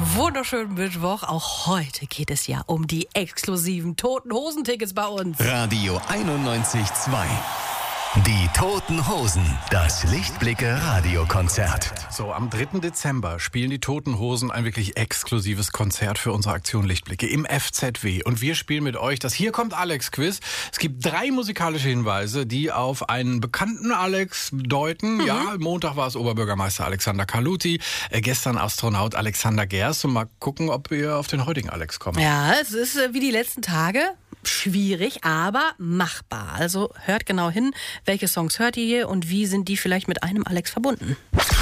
Wunderschönen Mittwoch. Auch heute geht es ja um die exklusiven Toten Hosen-Tickets bei uns. Radio 91.2. Die Toten Hosen, das Lichtblicke-Radiokonzert. So, am 3. Dezember spielen die Toten Hosen ein wirklich exklusives Konzert für unsere Aktion Lichtblicke im FZW. Und wir spielen mit euch das Hier kommt Alex-Quiz. Es gibt 3 musikalische Hinweise, die auf einen bekannten Alex deuten. Ja, Montag war es Oberbürgermeister Alexander Kaluti, gestern Astronaut Alexander Gerst. Und mal gucken, ob wir auf den heutigen Alex kommen. Ja, es ist wie die letzten Tage. Schwierig, aber machbar. Also hört genau hin, welche Songs hört ihr hier und wie sind die vielleicht mit einem Alex verbunden.